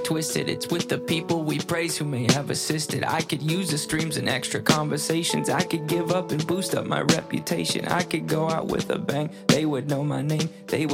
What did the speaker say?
twisted. It's with the people we praise who may have assisted. I could use the streams and extra conversations. I could give up and boost up my reputation. I could go out with a bang, they would know my name. They